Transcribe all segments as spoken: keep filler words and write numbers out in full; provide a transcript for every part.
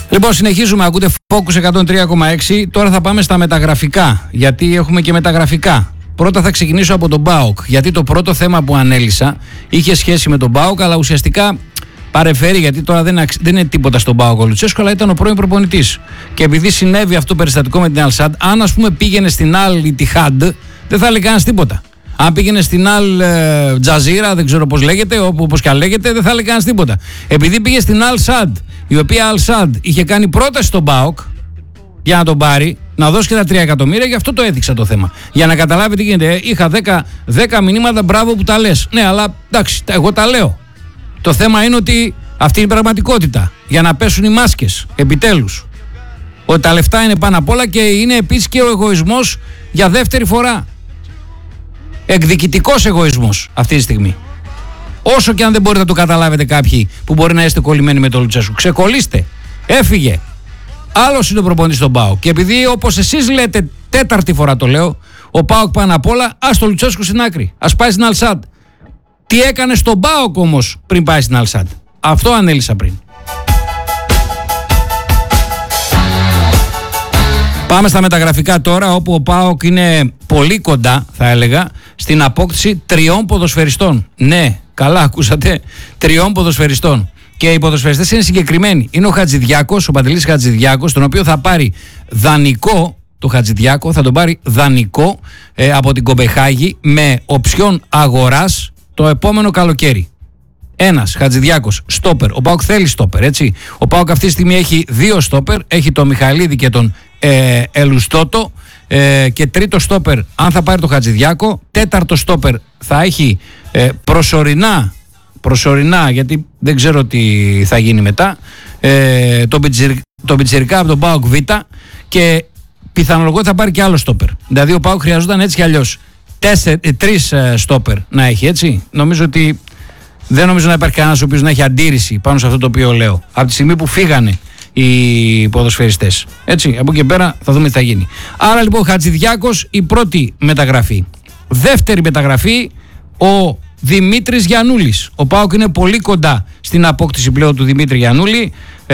Λοιπόν, συνεχίζουμε. Ακούτε Focus εκατόν τρία κόμμα έξι. Τώρα θα πάμε στα μεταγραφικά, γιατί έχουμε και μεταγραφικά. Πρώτα θα ξεκινήσω από τον ΠΑΟΚ, γιατί το πρώτο θέμα που ανέλησα είχε σχέση με τον ΠΑΟΚ, αλλά ουσιαστικά παρεφέρει, γιατί τώρα δεν, δεν είναι τίποτα στον ΠΑΟΚ ο Λουτσέσκου, αλλά ήταν ο πρώην προπονητής. Και επειδή συνέβη αυτό το περιστατικό με την Al Sadd, αν ας πούμε πήγαινε στην Al Ittihad, δεν θα έλεγε κανένας τίποτα. Αν πήγαινε στην Al Jazeera, δεν ξέρω πώς λέγεται, όπως και αν λέγεται, δεν θα έλεγε κανένας τίποτα. Επειδή πήγε στην Al Sadd, η οποία Al Sadd είχε κάνει πρόταση στον ΠΑΟΚ για να τον πάρει, να δώσει και τα τρία εκατομμύρια, γι' αυτό το έδειξα το θέμα. Για να καταλάβει τι γίνεται. Είχα δέκα μηνύματα, μπράβο που τα λες. Ναι, αλλά εντάξει, εγώ τα λέω. Το θέμα είναι ότι αυτή είναι η πραγματικότητα. Για να πέσουν οι μάσκες, επιτέλους. Ότι τα λεφτά είναι πάνω απ' όλα και είναι επίσης και ο εγωισμός για δεύτερη φορά. Εκδικητικός εγωισμός αυτή τη στιγμή. Όσο και αν δεν μπορείτε να το καταλάβετε κάποιοι που μπορεί να είστε κολλημένοι με τον Λουτσέσκου, ξεκολλήστε. Έφυγε. Άλλος είναι ο προπονητής στον ΠΑΟΚ. Και επειδή όπως εσείς λέτε, τέταρτη φορά το λέω, ο ΠΑΟΚ πάνω απ' όλα, ας το Λουτσέσκου στην άκρη. Ας πάει στην Al Sadd. Τι έκανε στον ΠΑΟΚ όμως πριν πάει στην Al Sadd. Αυτό ανέλησα πριν. Πάμε στα μεταγραφικά τώρα, όπου ο ΠΑΟΚ είναι πολύ κοντά, θα έλεγα, στην απόκτηση τριών ποδοσφαιριστών. Ναι, καλά ακούσατε, τριών ποδοσφαιριστών. Και οι ποδοσφαιριστές είναι συγκεκριμένοι. Είναι ο Χατζηδιάκος, ο Παντελής Χατζηδιάκος, τον οποίο θα πάρει δανεικό, το Χατζηδιάκο, θα τον πάρει δανεικό ε, από την Κοπεχάγη με οψιόν αγοράς το επόμενο καλοκαίρι. Ένας Χατζηδιάκος, στόπερ. Ο ΠΑΟΚ θέλει στόπερ, έτσι. Ο ΠΑΟΚ αυτή τη στιγμή έχει δύο στόπερ. Έχει τον Μιχαηλίδη και τον ε, Ελουστότο. Ε, και τρίτο στόπερ, αν θα πάρει το Χατζηδιάκο. Τέταρτο στόπερ θα έχει ε, προσωρινά, προσωρινά, γιατί δεν ξέρω τι θα γίνει μετά. Ε, τον το Πιτσιρικά από τον ΠΑΟΚ Β. Και πιθανολογώ ότι θα πάρει και άλλο στόπερ. Δηλαδή ο ΠΑΟΚ χρειαζόταν έτσι κι αλλιώς τρεις ε, στόπερ να έχει, έτσι. Νομίζω ότι δεν νομίζω να υπάρχει κανένας ο οποίος να έχει αντίρρηση πάνω σε αυτό το οποίο λέω. Από τη στιγμή που φύγανε οι ποδοσφαιριστές. Έτσι, από εκεί πέρα θα δούμε τι θα γίνει. Άρα λοιπόν, Χατζηδιάκος η πρώτη μεταγραφή. Δεύτερη μεταγραφή, ο Δημήτρης Γιαννούλης. Ο ΠΑΟΚ είναι πολύ κοντά στην απόκτηση πλέον του Δημήτρη Γιαννούλη.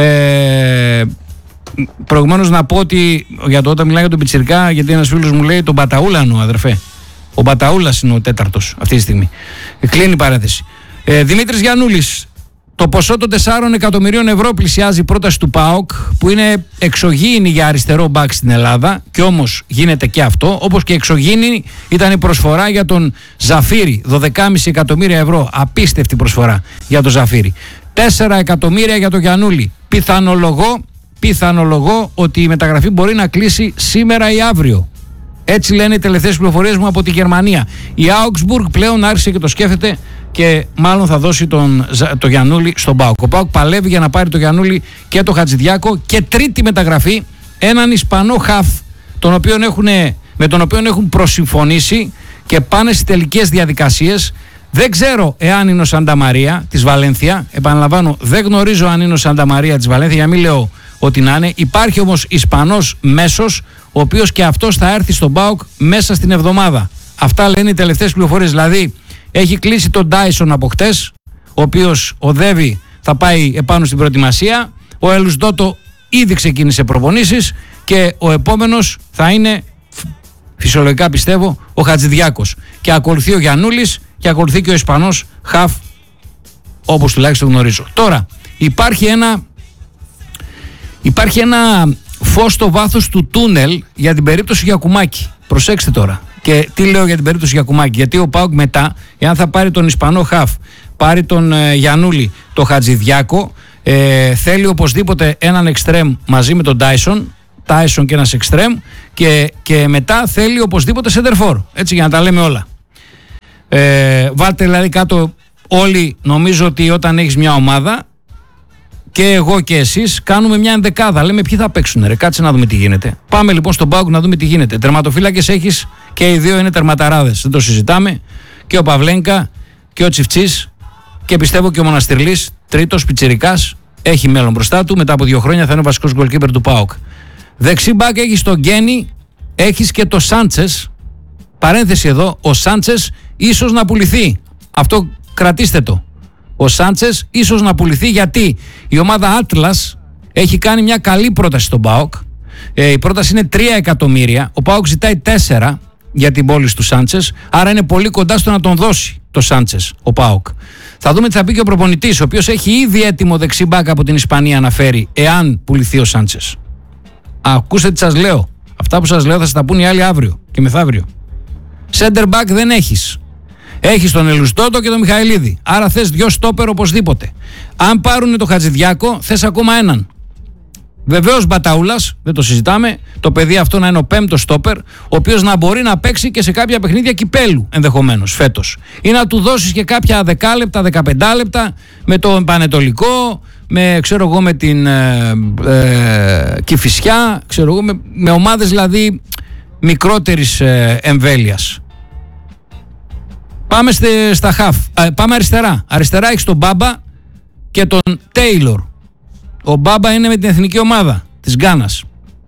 Ε, προηγουμένως να πω ότι για το όταν μιλάει για τον Πιτσιρικά, γιατί ένας φίλος μου λέει τον Μπαταούλανο, αδερφέ. Ο Μπαταούλας είναι ο τέταρτος αυτή τη στιγμή. Κλείνει η παρένθεση. Ε, Δημήτρης Γιαννούλης, το ποσό των τεσσάρων εκατομμυρίων ευρώ πλησιάζει η πρόταση του ΠΑΟΚ, που είναι εξωγήινη για αριστερό μπακ στην Ελλάδα, και όμως γίνεται και αυτό, όπως και εξωγήινη ήταν η προσφορά για τον Ζαφύρι, δώδεκα κόμμα πέντε εκατομμύρια ευρώ, απίστευτη προσφορά για τον Ζαφύρι. τέσσερα εκατομμύρια για τον Γιαννούλη. Πιθανολογώ, πιθανολογώ ότι η μεταγραφή μπορεί να κλείσει σήμερα ή αύριο. Έτσι λένε οι τελευταίες πληροφορίες μου από τη Γερμανία. Η Augsburg πλέον άρχισε και το σκέφτεται και μάλλον θα δώσει τον, το Γιαννούλη στον ΠΑΟΚ. Ο ΠΑΟΚ παλεύει για να πάρει το Γιαννούλη και το Χατζηδιάκο. Και τρίτη μεταγραφή, έναν Ισπανό χαφ, τον οποίον έχουν, με τον οποίο έχουν προσυμφωνήσει και πάνε στις τελικές διαδικασίες. Δεν ξέρω εάν είναι ο Σανταμαρία της Βαλένθια. Επαναλαμβάνω, δεν γνωρίζω αν είναι ο Σανταμαρία της Βαλένθια, για να μην λέω ότι να είναι. Υπάρχει όμως Ισπανός μέσος, ο οποίος και αυτός θα έρθει στον ΠΑΟΚ μέσα στην εβδομάδα. Αυτά λένε οι τελευταίες πληροφορίες. Δηλαδή, έχει κλείσει τον Ντάισον από χτες, ο οποίος οδεύει, θα πάει επάνω στην προετοιμασία. Ο Ελουσδότο ήδη ξεκίνησε προπονήσεις και ο επόμενος θα είναι, φυσιολογικά πιστεύω, ο Χατζηδιάκος. Και ακολουθεί ο Γιαννούλης και ακολουθεί και ο Ισπανός χαφ, όπως τουλάχιστον γνωρίζω. Τώρα, υπάρχει ένα, υπάρχει ένα φως στο βάθος του τούνελ για την περίπτωση Γιακουμάκη. Προσέξτε τώρα. Και τι λέω για την περίπτωση Γιακουμάκη. Γιατί ο ΠΑΟΚ μετά, εάν θα πάρει τον Ισπανό χαφ, πάρει τον ε, Γιαννούλη, το Χατζηδιάκο, ε, θέλει οπωσδήποτε έναν εξτρέμ μαζί με τον Τάισον. Τάισον και ένας εξτρέμ. Και, και μετά θέλει οπωσδήποτε σεντερφόρ. Έτσι, για να τα λέμε όλα. Ε, βάλτε δηλαδή κάτω όλοι. Νομίζω ότι όταν έχεις μια ομάδα, και εγώ και εσείς κάνουμε μια ενδεκάδα. Λέμε ποιοι θα παίξουν, ρε. Κάτσε να δούμε τι γίνεται. Πάμε λοιπόν στον ΠΑΟΚ να δούμε τι γίνεται. Τερματοφύλακες έχεις και οι δύο είναι τερματαράδες. Δεν το συζητάμε. Και ο Παυλένκα και ο Τσιφτσής και πιστεύω και ο Μοναστηρλής, τρίτος πιτσιρικάς, έχει μέλλον μπροστά του. Μετά από δύο χρόνια θα είναι ο βασικός γκολκίπερ του ΠΑΟΚ. Δεξί μπακ έχεις τον Γκένι, έχεις και το Σάντσες. Παρένθεση εδώ, ο Σάντσες ίσως να πουληθεί. Αυτό κρατήστε το. Ο Σάντσες ίσως να πουληθεί, γιατί η ομάδα Atlas έχει κάνει μια καλή πρόταση στον ΠΑΟΚ. Ε, η πρόταση είναι τρία εκατομμύρια. Ο ΠΑΟΚ ζητάει τέσσερα για την πώληση του Σάντσες. Άρα είναι πολύ κοντά στο να τον δώσει το Σάντσες ο ΠΑΟΚ. Θα δούμε τι θα πει και ο προπονητής, ο οποίος έχει ήδη έτοιμο δεξί μπακ από την Ισπανία να φέρει, εάν πουληθεί ο Σάντσες. Ακούστε τι σας λέω. Αυτά που σας λέω θα σας τα πούν οι άλλοι αύριο και μεθαύριο. Center back δεν έχεις. Έχεις τον Ελουστότο και τον Μιχαηλίδη. Άρα θες δυο στόπερ οπωσδήποτε. Αν πάρουν το Χατζηδιάκο, θες ακόμα έναν. Βεβαίως Μπαταούλας, δεν το συζητάμε. Το παιδί αυτό να είναι ο πέμπτος στόπερ, ο οποίος να μπορεί να παίξει και σε κάποια παιχνίδια κυπέλου ενδεχομένως φέτος. Ή να του δώσεις και κάποια δέκα λεπτά, δεκαπέντε λεπτά με το Πανετολικό, με, ξέρω εγώ, με την ε, ε, Κηφισιά, ξέρω εγώ, με, με ομάδες δηλαδή μικρότερης ε, εμβέλειας. Πάμε στε, στα χαφ. Α, πάμε αριστερά. Αριστερά έχεις τον Μπάμπα και τον Τέιλορ. Ο Μπάμπα είναι με την εθνική ομάδα της Γκάνας.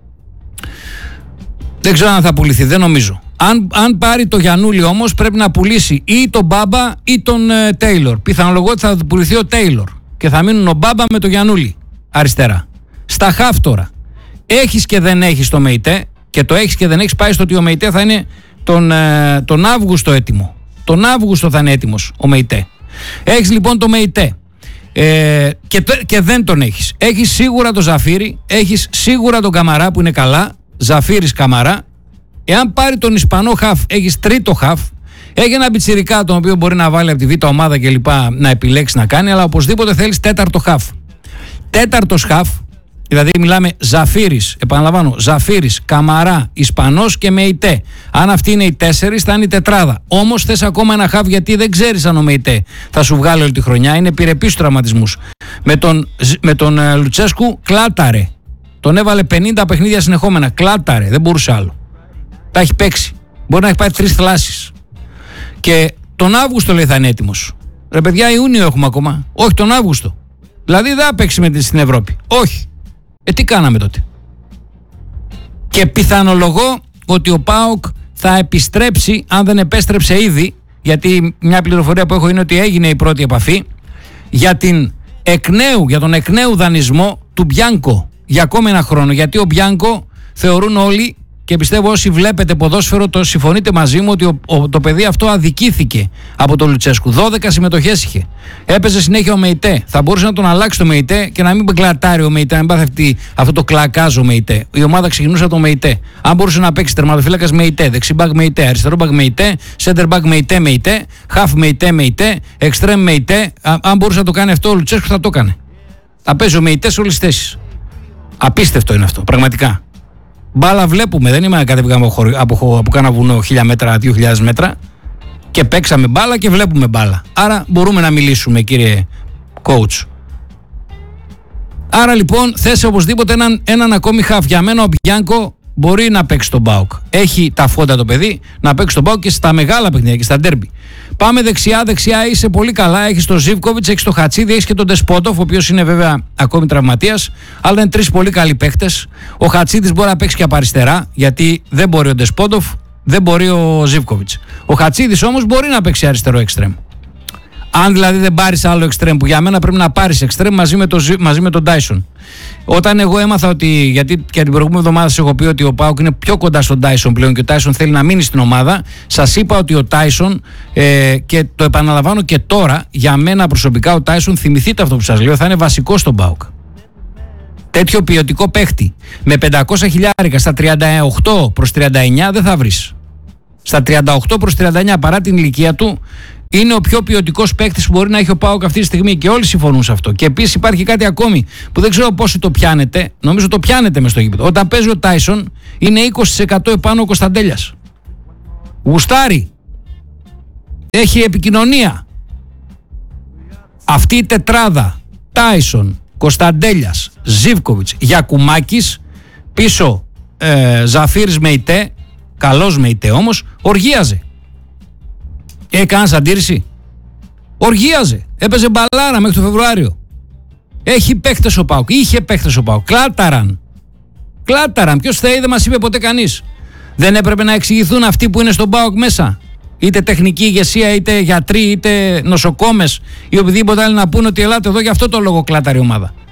Δεν ξέρω αν θα πουληθεί, δεν νομίζω. Αν, αν πάρει το Γιαννούλη όμως, πρέπει να πουλήσει ή τον Μπάμπα ή τον ε, Τέιλορ. Πιθανολογώ ότι θα πουληθεί ο Τέιλορ και θα μείνουν ο Μπάμπα με το Γιαννούλη αριστερά. Στα χαφ τώρα. Έχεις και δεν έχεις το ΜΕΙΤΕ, και το έχεις και δεν έχεις πάει στο ότι ο ΜΕΙΤΕ θα είναι τον, ε, τον Αύγουστο έτοιμο. Τον Αύγουστο θα είναι έτοιμος ο ΜΕΙΤΕ. Έχεις λοιπόν το ΜΕΙΤΕ. Ε, και, και δεν τον έχεις. Έχεις σίγουρα τον Ζαφύρι, έχεις σίγουρα τον Καμαρά που είναι καλά. Ζαφύρις Καμαρά. Εάν πάρει τον Ισπανό χαφ, έχεις τρίτο χαφ. Έχει ένα πιτσιρικά τον οποίο μπορεί να βάλει από τη β' ομάδα και λοιπά να επιλέξει να κάνει, αλλά οπωσδήποτε θέλεις τέταρτο χαφ. Τέταρτος χαφ, δηλαδή μιλάμε Ζαφύρις, επαναλαμβάνω, Ζαφύρις, Καμαρά, Ισπανός και ΜΕΙΤΕ. Αν αυτοί είναι οι τέσσερις, θα είναι η τετράδα. Όμως θες ακόμα ένα χαφ, γιατί δεν ξέρεις αν ο ΜΕΙΤΕ θα σου βγάλει όλη τη χρονιά. Είναι επιρρεπής στους τραυματισμούς. Με τον, με τον ε, Λουτσέσκου κλάταρε. Τον έβαλε πενήντα παιχνίδια συνεχόμενα. Κλάταρε, δεν μπορούσε άλλο. Τα έχει παίξει. Μπορεί να έχει πάει τρεις θλάσεις. Και τον Αύγουστο λέει θα είναι έτοιμος. Ρε παιδιά, Ιούνιο έχουμε ακόμα. Όχι τον Αύγουστο. Δηλαδή δεν θα παίξει με τη, στην Ευρώπη. Όχι. Ε, τι κάναμε τότε. Και πιθανολογώ ότι ο ΠΑΟΚ θα επιστρέψει, αν δεν επέστρεψε ήδη, γιατί μια πληροφορία που έχω είναι ότι έγινε η πρώτη επαφή, για, την εκ νέου, για τον εκ νέου δανεισμό του Μπιάνκο για ακόμη ένα χρόνο. Γιατί ο Μπιάνκο θεωρούν όλοι, και πιστεύω όσοι βλέπετε ποδόσφαιρο το συμφωνείτε μαζί μου, ότι ο, ο, το παιδί αυτό αδικήθηκε από τον Λουτσέσκου. δώδεκα συμμετοχές είχε. Έπαιζε συνέχεια ο ΜΕΙΤΕ. Θα μπορούσε να τον αλλάξει το ΜΕΙΤΕ και να μην κλατάρει ο ΜΕΙΤΕ, να μην πάθει αυτό το κλακάζ ο ΜΕΙΤΕ. Η ομάδα ξεκινούσε από το ΜΕΙΤΕ. Αν μπορούσε να παίξει τερματοφύλακας ΜΕΙΤΕ, δεξιμπάκ ΜΕΙΤΕ, αριστερόμπακ ΜΕΙΤΕ, σέντερμπακ ΜΕΙΤΕ, ΜΕΙΤΕ, χαφ ΜΕΙΤΕ, ΜΕΙΤΕ, εξτρέμ ΜΕΙΤΕ. Αν μπορούσε να το κάνει αυτό ο Λουτσέσκου θα το έκανε. Θα παίζει ο ΜΕΙΤΕ σε όλες τις θέσεις. Απίστευτο είναι αυτό, πραγματικά. Μπάλα βλέπουμε, δεν είμαι να κατεβήκαμε από, από, από κάνα βουνό χίλια μέτρα, δύο χιλιάδες μέτρα και παίξαμε μπάλα και βλέπουμε μπάλα. Άρα μπορούμε να μιλήσουμε, κύριε coach. Άρα λοιπόν θες οπωσδήποτε έναν, έναν ακόμη χαφ. Για μένα ο Μπιάνκο μπορεί να παίξει τον ΠΑΟΚ. Έχει τα φόντα το παιδί να παίξει τον ΠΑΟΚ και στα μεγάλα παιχνίδια και στα ντέρμπι. Πάμε δεξιά, δεξιά είσαι πολύ καλά. Έχεις τον Ζίβκοβιτς, έχεις τον Χατσίδη, έχεις και τον Ντεσπότοφ, ο οποίος είναι βέβαια ακόμη τραυματίας. Αλλά είναι τρεις πολύ καλοί παίχτες. Ο Χατσίδης μπορεί να παίξει και από αριστερά, γιατί δεν μπορεί ο Ντεσπότοφ, δεν μπορεί ο Ζίβκοβιτς. Ο Χατσίδης όμως μπορεί να παίξει αριστερό εξτρέμ. Αν δηλαδή δεν πάρεις άλλο εξτρέμ, που για μένα πρέπει να πάρεις εξτρέμ μαζί με, το, μαζί με τον Τάισον. Όταν εγώ έμαθα ότι, γιατί και την προηγούμενη εβδομάδα σας έχω πει ότι ο ΠΑΟΚ είναι πιο κοντά στον Τάισον πλέον και ο Τάισον θέλει να μείνει στην ομάδα, σας είπα ότι ο Τάισον, ε, και το επαναλαμβάνω και τώρα, για μένα προσωπικά ο Τάισον, θυμηθείτε αυτό που σας λέω, θα είναι βασικό στον ΠΑΟΚ. Τέτοιο ποιοτικό παίχτη με πεντακόσια χιλιάρικα στα τριάντα οκτώ προς τριάντα εννιά δεν θα βρεις. Στα τριάντα οκτώ προς τριάντα εννιά, παρά την ηλικία του, είναι ο πιο ποιοτικός παίκτης που μπορεί να έχει ο ΠΑΟΚ αυτή τη στιγμή και όλοι συμφωνούν σε αυτό. Και επίσης υπάρχει κάτι ακόμη που δεν ξέρω πόσο το πιάνετε, νομίζω το πιάνετε μες στο γήπεδο. Όταν παίζει ο Τάισον είναι είκοσι τοις εκατό επάνω ο Κωνσταντέλιας. Γουστάρει. Έχει επικοινωνία. Αυτή η τετράδα, Τάισον, Κωνσταντέλιας, Ζίβκοβιτς, Γιακουμάκης, πίσω ε, Ζαφύρης ΜΕΙΤΕ, καλός ΜΕΙΤΕ όμως, οργίαζε. Έκανας αντίρρηση. Οργίαζε. Έπαιζε μπαλάρα μέχρι το Φεβρουάριο. Έχει παίχτες ο ΠΑΟΚ. Είχε παίχτες ο ΠΑΟΚ. Κλάταραν. Κλάταραν. Ποιος θα είδε, μας είπε ποτέ κανείς. Δεν έπρεπε να εξηγηθούν αυτοί που είναι στον ΠΑΟΚ μέσα. Είτε τεχνική ηγεσία, είτε γιατροί, είτε νοσοκόμες ή οποιοδήποτε άλλοι να πούνε ότι ελάτε εδώ για αυτό το λόγο κλάταρη ομάδα.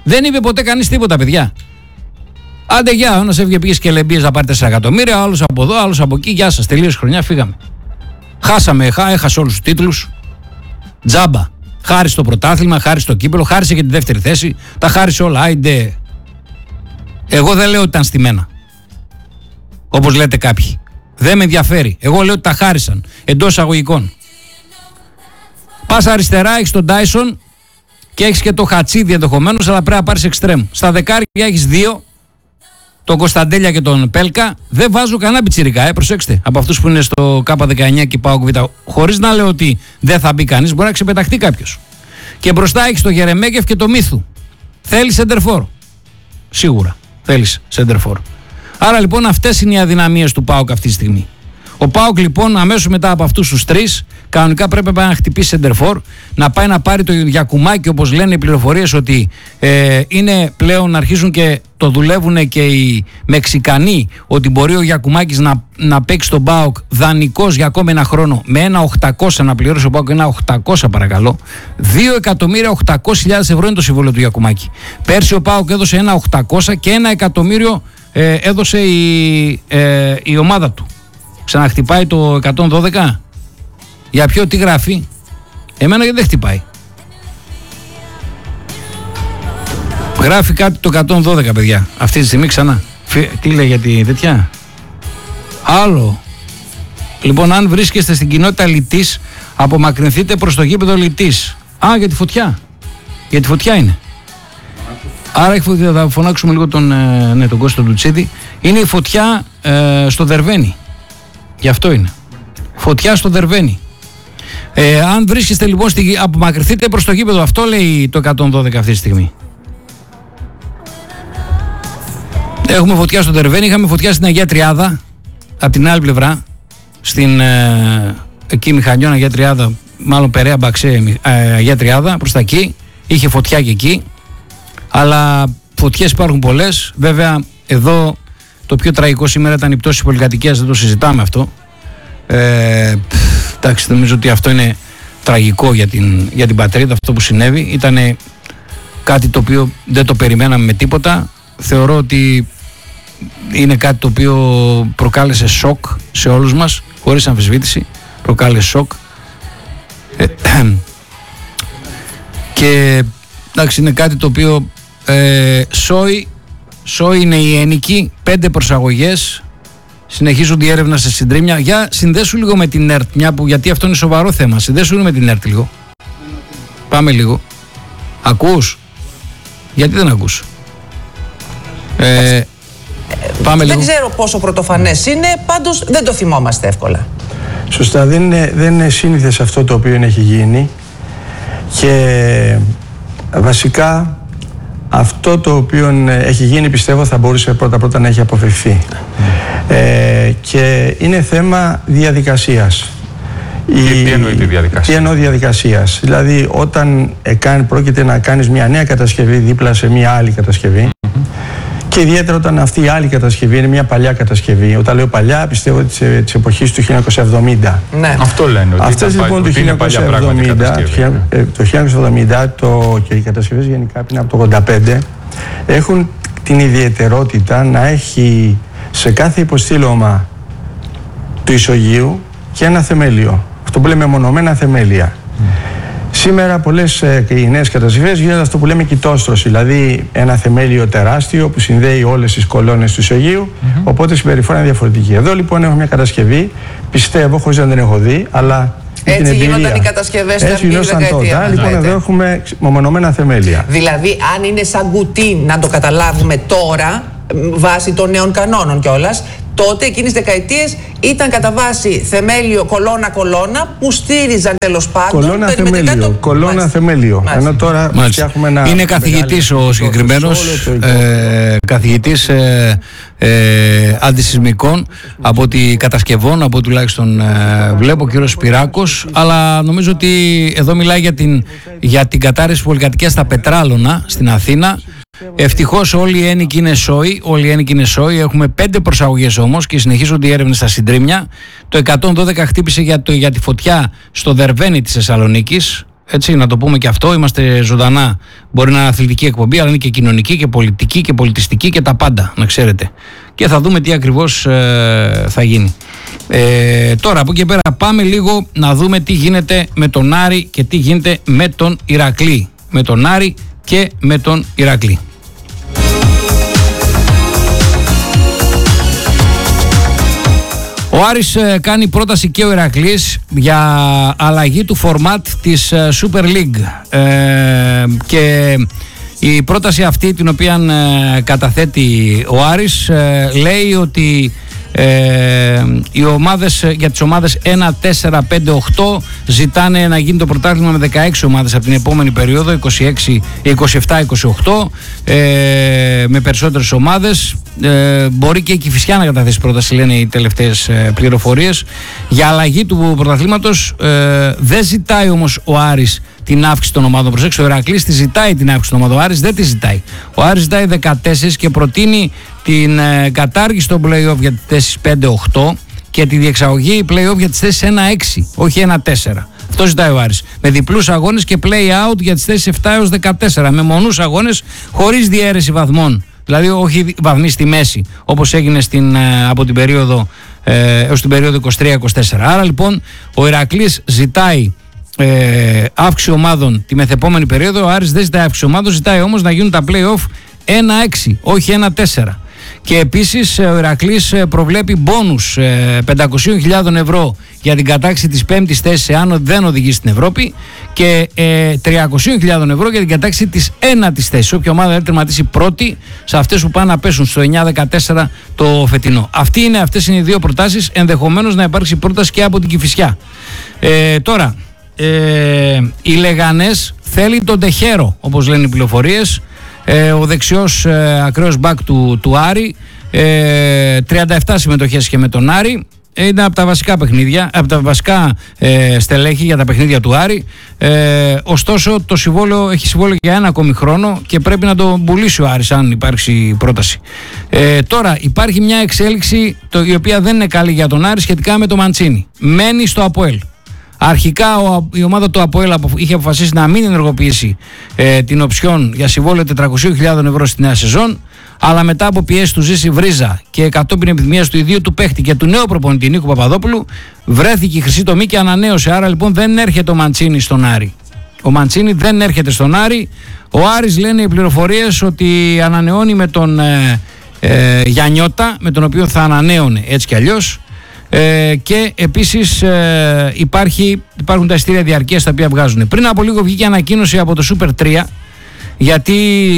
Δεν είπε ποτέ κανείς τίποτα, παιδιά. Άντε γεια, ένας έβγε πήγε σκελεμπίες να πάρει τέσσερα εκατομμύρια, άλλος από εδώ, άλλος από εκεί. Γεια σας, τελείωσε χρονιά, φύγαμε. Χάσαμε, χά, έχασε όλους τους τίτλους. Τζάμπα. Χάρισε το πρωτάθλημα, χάρισε το κύπελο, χάρισε και τη δεύτερη θέση. Τα χάρισε όλα. Άιντε. Εγώ δεν λέω ότι ήταν στημένα. Όπως λέτε κάποιοι. Δεν με ενδιαφέρει. Εγώ λέω ότι τα χάρισαν. Εντός αγωγικών. Πας αριστερά, έχεις τον Τάισον και έχεις και το Χατσίδι ενδεχομένως, αλλά πρέπει να πάρεις εξτρέμ. Στα δεκάρια έχεις δύο. Τον Κωνσταντέλια και τον Πέλκα. Δεν βάζω κανένα πιτσιρικά, ε, προσέξτε. Από αυτούς που είναι στο Κ δεκαεννιά και ΠΑΟΚ Β. Χωρίς να λέω ότι δεν θα μπει κανείς, μπορεί να ξεπεταχτεί κάποιος. Και μπροστά έχεις τον Γερεμέγεφ και τον Μίθου. Θέλει σεντερφόρ. Σίγουρα θέλει σεντερφόρ. Άρα λοιπόν αυτές είναι οι αδυναμίες του ΠΑΟΚ αυτή τη στιγμή. Ο ΠΑΟΚ λοιπόν αμέσως μετά από αυτούς τους τρεις κανονικά πρέπει να χτυπήσει σεντερφόρ, να πάει να πάρει το Γιακουμάκι, όπως λένε οι πληροφορίες ότι ε, είναι πλέον να αρχίζουν και το δουλεύουν και οι Μεξικανοί, ότι μπορεί ο Γιακουμάκης να, να παίξει τον ΠΑΟΚ δανεικός για ακόμη ένα χρόνο με ένα οκτακόσια να πληρώσει ο ΠΑΟΚ, ένα οκτακόσια παρακαλώ. δύο εκατομμύρια οκτακόσιες χιλιάδες ευρώ είναι το συμβόλαιο του Γιακουμάκη. Πέρσι ο ΠΑΟΚ έδωσε ένα οκτακόσια και ένα εκατομμύριο ε, έδωσε η, ε, η ομάδα του. Ξαναχτυπάει το εκατόν δώδεκα. Για ποιο, τι γράφει? Εμένα δεν χτυπάει. Γράφει κάτι το εκατόν δώδεκα, παιδιά. Αυτή τη στιγμή ξανά. Τι λέει για τη τέτοια? Άλλο. Λοιπόν, αν βρίσκεστε στην κοινότητα Λυτής, απομακρυνθείτε προς το γήπεδο Λυτής. Α, για τη φωτιά. Για τη φωτιά είναι. Άρα θα φωνάξουμε λίγο τον, ναι, τον Κώστα Ντουτσίδη. Είναι η φωτιά ε, στο Δερβένι. Γι' αυτό είναι. Φωτιά στο Δερβένι. Ε, αν βρίσκεστε λοιπόν, στη, απομακρυνθείτε προς το γήπεδο. Αυτό λέει το εκατόν δώδεκα αυτή τη στιγμή. Έχουμε φωτιά στο Δερβένι, είχαμε φωτιά στην Αγία Τριάδα. Από την άλλη πλευρά. Στην ε, εκεί Μηχανιών Αγία Τριάδα. Μάλλον Περαία Μπαξέ ε, Αγία Τριάδα. Προς τα εκεί. Είχε φωτιά και εκεί. Αλλά φωτιές υπάρχουν πολλές. Βέβαια εδώ το πιο τραγικό σήμερα ήταν η πτώση πολυκατοικίας. Δεν το συζητάμε αυτό. Ε, εντάξει, νομίζω ότι αυτό είναι τραγικό για την, για την πατρίδα, αυτό που συνέβη. Ήταν κάτι το οποίο δεν το περιμέναμε με τίποτα. Θεωρώ ότι είναι κάτι το οποίο προκάλεσε σοκ σε όλους μας, χωρίς αμφισβήτηση. Προκάλεσε σοκ. Ε, και εντάξει, είναι κάτι το οποίο ε, σόι, σόι είναι η ένικη, πέντε προσαγωγές. Συνεχίζονται οι έρευνα σε συντρίμμια. Για συνδέσου λίγο με την ΕΡΤ, μια που, γιατί αυτό είναι σοβαρό θέμα. Συνδέσου με την ΕΡΤ λίγο. Πάμε λίγο. Ακούς? Γιατί δεν ακούς? Ε, πάμε δεν λίγο. ξέρω πόσο πρωτοφανές είναι, πάντως δεν το θυμόμαστε εύκολα. Σωστά, δεν είναι, δεν είναι σύνηθες αυτό το οποίο έχει γίνει και βασικά αυτό το οποίο έχει γίνει πιστεύω θα μπορούσε πρώτα πρώτα να έχει αποφευθεί. Mm. Ε, και είναι θέμα διαδικασίας. Τι, τι εννοεί τη διαδικασία? Τι εννοώ διαδικασίας? Δηλαδή όταν εκάν, πρόκειται να κάνεις μια νέα κατασκευή δίπλα σε μια άλλη κατασκευή, mm-hmm. και ιδιαίτερα όταν αυτή η άλλη κατασκευή είναι μια παλιά κατασκευή. Όταν λέω παλιά, πιστεύω της, της εποχής του χίλια εννιακόσια εβδομήντα. Ναι. Αυτό λένε. Ότι αυτές λοιπόν το χίλια εννιακόσια εβδομήντα, το χίλια εννιακόσια εβδομήντα το, και οι κατασκευές γενικά που είναι από το ογδόντα πέντε έχουν την ιδιαιτερότητα να έχει σε κάθε υποστήλωμα του ισογείου και ένα θεμέλιο. Αυτό που λέμε μονομένα θεμέλια. Mm. Σήμερα πολλές ε, και οι νέες κατασκευές γίνονται αυτό που λέμε κοιτόστρωση, δηλαδή ένα θεμέλιο τεράστιο που συνδέει όλες τις κολόνες του ισογείου, mm-hmm. οπότε η συμπεριφορά είναι διαφορετική. Εδώ λοιπόν έχουμε μια κατασκευή, πιστεύω, χωρίς να την έχω δει, αλλά έτσι την γίνονταν οι κατασκευές έτσι γινόταν τότε. Λοιπόν, εδώ έχουμε μονομένα θεμέλια. Δηλαδή, αν είναι σαν κουτί να το καταλάβουμε τώρα, βάσει των νέων κανόνων κιόλας, τότε εκείνες τις δεκαετίες ήταν κατά βάση θεμέλιο κολόνα-κολόνα που στήριζαν τέλος πάντων. Κολόνα-θεμέλιο. Το... Κολόνα-θεμέλιο. Ενώ τώρα φτιάχνουμε ένα. Είναι καθηγητής ο συγκεκριμένος. Ε, καθηγητής ε, ε, αντισυσμικών από τη κατασκευών, από τουλάχιστον ε, βλέπω, ο κύριος Σπυράκος. Αλλά νομίζω ότι εδώ μιλάει για την, για την κατάρρευση πολυκατοικίας στα Πετράλωνα στην Αθήνα. Ευτυχώς όλοι οι ένικοι είναι σόι, όλοι οι ένικοι είναι σόι. Έχουμε πέντε προσαγωγές όμως και συνεχίζονται οι έρευνες στα συντρίμμια. Το εκατόν δώδεκα χτύπησε για, το, για τη φωτιά στο Δερβένι της Θεσσαλονίκης. Έτσι, να το πούμε και αυτό. Είμαστε ζωντανά. Μπορεί να είναι αθλητική εκπομπή, αλλά είναι και κοινωνική και πολιτική και πολιτιστική και τα πάντα, να ξέρετε. Και θα δούμε τι ακριβώς ε, θα γίνει. Ε, τώρα, από εκεί πέρα, πάμε λίγο να δούμε τι γίνεται με τον Άρη και τι γίνεται με τον Ηρακλή. Με τον Άρη και με τον Ηρακλή. Ο Άρης κάνει πρόταση και ο Ηρακλής για αλλαγή του φορμάτ της Super League ε, και η πρόταση αυτή την οποία ε, καταθέτει ο Άρης ε, λέει ότι ε, οι ομάδες, για τις ομάδες ένα, τέσσερα, πέντε, οκτώ ζητάνε να γίνει το πρωτάθλημα με δεκαέξι ομάδες από την επόμενη περίοδο, είκοσι έξι, είκοσι επτά, είκοσι οκτώ ε, με περισσότερες ομάδες. Ε, μπορεί και η Κηφισιά να καταθέσει πρόταση, λένε οι τελευταίες ε, πληροφορίες για αλλαγή του πρωταθλήματος. Ε, δεν ζητάει όμως ο Άρης την αύξηση των ομάδων. Προσέξτε, ο Ηρακλής τη ζητάει την αύξηση των ομάδων. Ο Άρης δεν τη ζητάει. Ο Άρης ζητάει δεκατέσσερα και προτείνει την ε, κατάργηση των play-off για τις θέσεις πέντε οκτώ και τη διεξαγωγή play-off για τις θέσεις ένα έξι, όχι ένα τέσσερα. Αυτό ζητάει ο Άρης. Με διπλούς αγώνες και play-out για τις θέσεις επτά έως δεκατέσσερα. Με μονούς αγώνες χωρίς διαίρεση βαθμών. Δηλαδή όχι βαθμοί στη μέση, όπως έγινε στην, από την περίοδο ε, έως την περίοδο είκοσι τρία είκοσι τέσσερα. Άρα λοιπόν ο Ηρακλής ζητάει ε, αύξηση ομάδων τη μεθεπόμενη περίοδο. Ο Άρης δεν ζητάει αύξηση ομάδων, ζητάει όμως να γίνουν τα play-off ένα έξι, όχι ένα τέσσερα. Και επίσης ο Ηρακλής προβλέπει μπόνους πεντακόσιες χιλιάδες ευρώ για την κατάξη της πέμπτης θέσης εάν δεν οδηγεί στην Ευρώπη και ε, τριακόσιες χιλιάδες ευρώ για την κατάξη της ένατης θέσης. Όποια ομάδα δεν τερματίσει πρώτη σε αυτές που πάνε να πέσουν στο εννιά δεκατέσσερα το φετινό. Αυτή είναι, αυτές είναι οι δύο προτάσεις. Ενδεχομένως να υπάρξει πρόταση και από την Κηφισιά. Ε, τώρα, ε, οι Λεγανές θέλει τον Τεχέρο, όπως λένε οι πληροφορίες. Ε, ο δεξιός ε, ακραίος μπακ του, του Άρη, ε, τριάντα επτά συμμετοχές και με τον Άρη. Είναι από τα βασικά παιχνίδια, από τα βασικά ε, στελέχη για τα παιχνίδια του Άρη. Ε, ωστόσο το συμβόλαιο έχει συμβόλαιο για ένα ακόμη χρόνο και πρέπει να το πουλήσει ο Άρης αν υπάρξει πρόταση. Ε, τώρα υπάρχει μια εξέλιξη το, η οποία δεν είναι καλή για τον Άρη σχετικά με το Μαντσίνι. Μένει στο ΑΠΟΕΛ. Αρχικά ο, η ομάδα του ΑΠΟΕΛ είχε αποφασίσει να μην ενεργοποιήσει ε, την οψιόν για συμβόλαιο τετρακόσιες χιλιάδες ευρώ στη νέα σεζόν, αλλά μετά από πιέσεις του Ζήση Βρίζα και κατόπιν επιθυμίας του ιδίου του παίχτη και του νέου προπονητή Νίκου Παπαδόπουλου, βρέθηκε η χρυσή τομή και ανανέωσε. Άρα λοιπόν δεν έρχεται ο Μαντσίνι στον Άρη. Ο Μαντσίνι δεν έρχεται στον Άρη. Ο Άρης, λένε οι πληροφορίες, ότι ανανεώνει με τον ε, ε, Γιαννιώτα, με τον οποίο θα ανανέωνε έτσι κι αλλιώς. Ε, και επίσης ε, υπάρχει, υπάρχουν τα εισιτήρια διαρκείας τα οποία βγάζουν. Πριν από λίγο βγήκε ανακοίνωση από το Super τρία, γιατί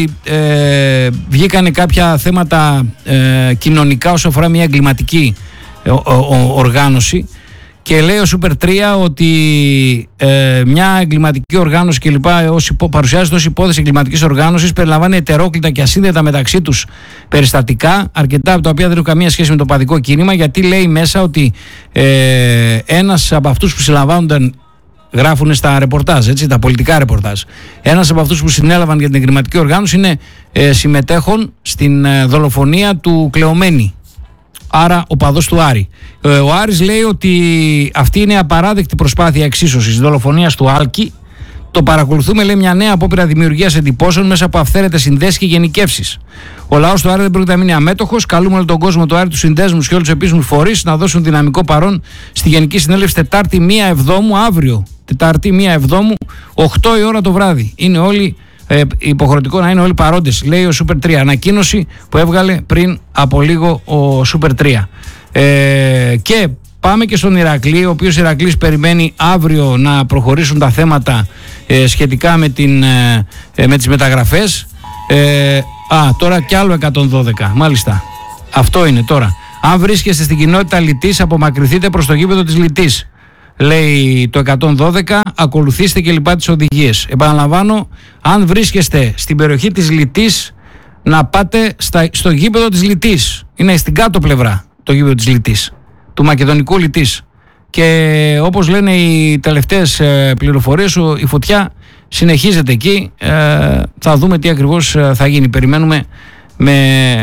ε, βγήκανε κάποια θέματα ε, κοινωνικά όσο αφορά μια εγκληματική ε, ο, ο, οργάνωση, και λέει ο Super τρία ότι ε, μια εγκληματική οργάνωση και λοιπά ως υπο, παρουσιάζεται ως υπόθεση εγκληματικής οργάνωσης, περιλαμβάνει ετερόκλητα και ασύνδετα μεταξύ τους περιστατικά, αρκετά από τα οποία δεν έχουν καμία σχέση με το παδικό κίνημα, γιατί λέει μέσα ότι ε, ένας από αυτούς που συλλαμβάνονταν, γράφουν στα ρεπορτάζ, έτσι, τα πολιτικά ρεπορτάζ, ένας από αυτούς που συνέλαβαν για την εγκληματική οργάνωση είναι ε, συμμετέχον στην ε, δολοφονία του Κλεωμένη. Άρα ο παδός του Άρη. Ο Άρης λέει ότι αυτή είναι απαράδεκτη προσπάθεια εξίσωσης δολοφονίας του Άλκη. Το παρακολουθούμε, λέει, μια νέα απόπειρα δημιουργίας εντυπώσεων μέσα από αυθαίρετες συνδέσεις και γενικεύσεις. Ο λαός του Άρη δεν πρόκειται να μείνει αμέτωχος. Καλούμε όλο τον κόσμο του Άρη, τους συνδέσμους και όλους τους επίσημους φορείς να δώσουν δυναμικό παρόν στη Γενική Συνέλευση Τετάρτη μία Εβδόμου, αύριο. Τετάρτη μία Εβδόμου, οκτώ η ώρα το βράδυ. Είναι όλοι. Ε, υποχρεωτικό να είναι όλοι παρόντες, λέει ο Super τρία. Ανακοίνωση που έβγαλε πριν από λίγο ο Super τρία. Ε, και πάμε και στον Ηρακλή, ο οποίος Ηρακλής περιμένει αύριο να προχωρήσουν τα θέματα ε, σχετικά με, την, ε, με τις μεταγραφές. Ε, α, τώρα κι άλλο εκατόν δώδεκα, μάλιστα. Αυτό είναι τώρα. Αν βρίσκεστε στην κοινότητα Λυτής, απομακρυνθείτε προς το γήπεδο της Λυτής. Λέει το εκατόν δώδεκα, ακολουθήστε και λοιπά τις οδηγίες. Επαναλαμβάνω, αν βρίσκεστε στην περιοχή της Λυτής, να πάτε στα, στο γήπεδο της Λυτής. Είναι στην κάτω πλευρά το γήπεδο της Λυτής, του μακεδονικού Λυτής. Και όπως λένε οι τελευταίες ε, πληροφορίες, ο, η φωτιά συνεχίζεται εκεί. Ε, θα δούμε τι ακριβώς ε, θα γίνει. Περιμένουμε με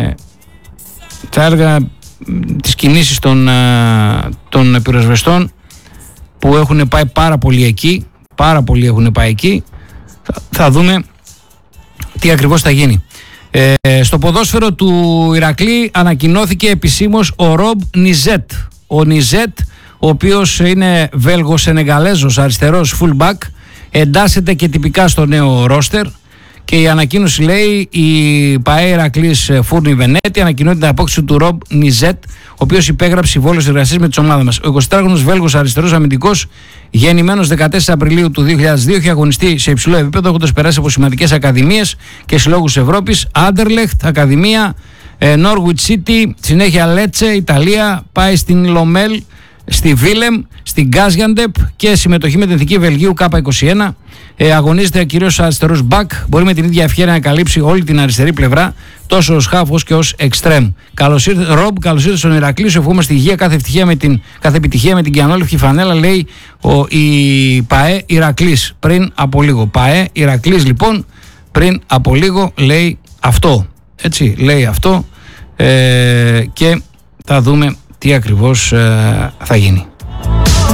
τα έργα, τις κινήσεις των, ε, των πυροσβεστών, που έχουν πάει πάρα πολύ εκεί, πάρα πολλοί έχουν πάει εκεί. Θα, θα δούμε τι ακριβώς θα γίνει. Ε, στο ποδόσφαιρο του Ηρακλή ανακοινώθηκε επισήμως ο Ρομπ Νιζέτ. Ο Νιζέτ, ο οποίος είναι Βέλγο-Σενεγαλέζος αριστερός fullback, εντάσσεται και τυπικά στο νέο ρόστερ. Και η ανακοίνωση λέει: η ΠΑΕ Ηρακλής Φούρνη Βενέτη ανακοινώνει την απόκτηση του Ρομπ Νιζέτ, ο οποίος υπέγραψε συμβόλαιο εργασίας με τη ομάδα μας. Ο εικοσιτετράχρονος Βέλγος αριστερός αμυντικός, γεννημένος δεκατέσσερα Απριλίου του δύο χιλιάδες δύο, έχει αγωνιστεί σε υψηλό επίπεδο, έχοντας περάσει από σημαντικές ακαδημίες και συλλόγους Ευρώπης. Άντερλεχτ, Ακαδημία, Norwich City, συνέχεια Λέτσε, Ιταλία, πάει στην Λομέλ, στη Βίλεμ, στην Γκάζιαντεπ και συμμετοχή με την Εθνική Βελγίου Κάπα είκοσι ένα. Ε, αγωνίζεται κυρίως αριστερός μπακ. Μπορεί με την ίδια ευκαιρία να καλύψει όλη την αριστερή πλευρά, τόσο ως χαφ όσο και ως εξτρέμ. Καλώς ήρθε, Ρομπ, καλώς ήρθε στον Ηρακλή. Σου ευχόμαστε υγεία, κάθε, με την, κάθε επιτυχία με την κιανόλευκη φανέλα, λέει ο, η ΠΑΕ Ηρακλής πριν από λίγο. ΠΑΕ Ηρακλής λοιπόν πριν από λίγο λέει αυτό. Έτσι, λέει αυτό ε, και θα δούμε τι ακριβώς ε, θα γίνει.